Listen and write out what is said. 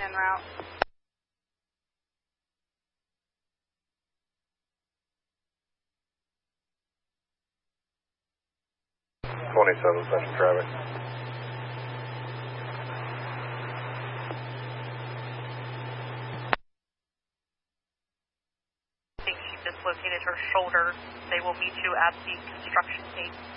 en route. 27 session traffic. I think she dislocated her shoulder. They will meet you at the construction gate.